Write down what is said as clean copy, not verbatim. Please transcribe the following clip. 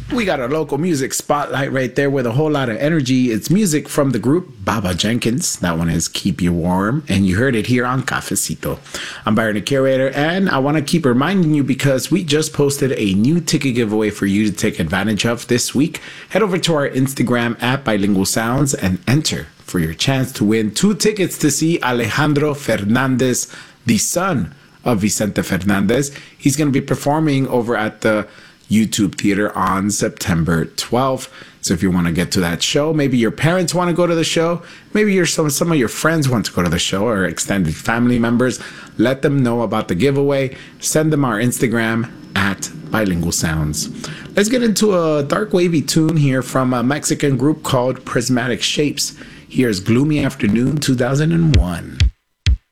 We got a local music spotlight right there with a whole lot of energy. It's music from the group Baba Jenkins. That one is Keep You Warm, and you heard it here on Cafecito. I'm Byron the Curator, and I want to keep reminding you because we just posted a new ticket giveaway for you to take advantage of this week. Head over to our Instagram at Bilingual Sounds and enter for your chance to win 2 tickets to see Alejandro Fernandez, the son of Vicente Fernandez. He's going to be performing over at the YouTube Theater on September 12th. So if you want to get to that show, maybe your parents want to go to the show, maybe some of your friends want to go to the show, or extended family members, let them know about the giveaway. Send them our Instagram at Bilingual Sounds. Let's get into a dark wavy tune here from a Mexican group called Prismatic Shapes. Here's Gloomy Afternoon 2001.